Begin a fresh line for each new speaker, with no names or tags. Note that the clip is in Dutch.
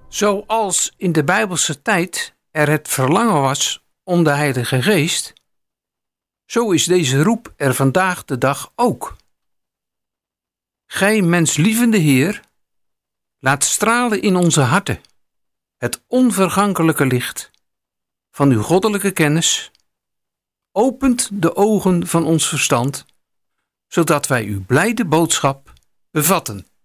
Zoals in de Bijbelse tijd er het verlangen was om de Heilige Geest, zo is deze roep er vandaag de dag ook. Gij menslievende Heer, laat stralen in onze harten het onvergankelijke licht van uw goddelijke kennis, opent de ogen van ons verstand, zodat wij uw blijde boodschap bevatten.